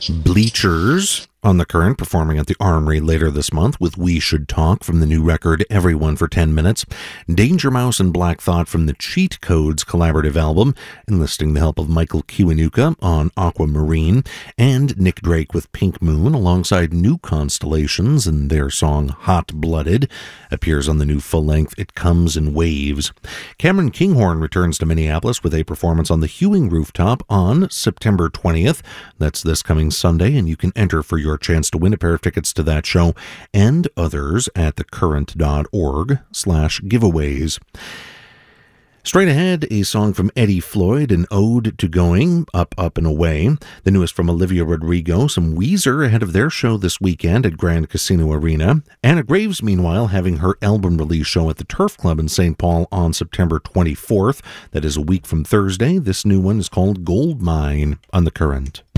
Bleachers on The Current, performing at the Armory later this month with We Should Talk from the new record Everyone for 10 Minutes. Danger Mouse and Black Thought from the Cheat Codes collaborative album, enlisting the help of Michael Kiwanuka on Aquamarine, and Nick Drake with Pink Moon alongside New Constellations, and their song Hot Blooded appears on the new full-length It Comes in Waves. Cameron Kinghorn returns to Minneapolis with a performance on the Hewing Rooftop on September 20th. That's this coming Sunday, and you can enter for your chance to win a pair of tickets to that show and others at thecurrent.org/giveaways. Straight ahead, a song from Eddie Floyd, an ode to going, Up, Up, and Away. The newest from Olivia Rodrigo, some Weezer ahead of their show this weekend at Grand Casino Arena. Anna Graves, meanwhile, having her album release show at the Turf Club in St. Paul on September 24th. That is a week from Thursday. This new one is called Gold Mine on The Current.